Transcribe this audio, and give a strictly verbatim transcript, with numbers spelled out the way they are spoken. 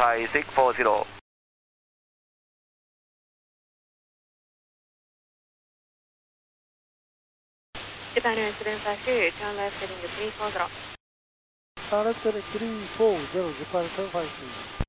five six four zero. Japan seven five two, turn left heading three four zero. Turn left heading three four zero, Japan seven five two.